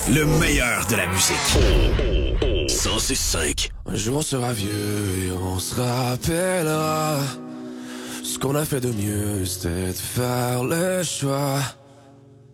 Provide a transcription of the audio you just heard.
Le meilleur de la musique. 106.5. Un jour on sera vieux et on se rappellera. Ce qu'on a fait de mieux, c'était de faire le choix